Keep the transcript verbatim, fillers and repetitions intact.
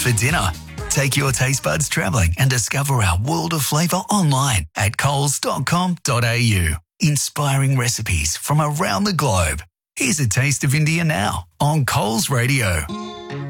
for dinner. Take your taste buds travelling and discover our world of flavour online at coles dot com dot a u. Inspiring recipes from around the globe. Here's a taste of India now on Coles Radio.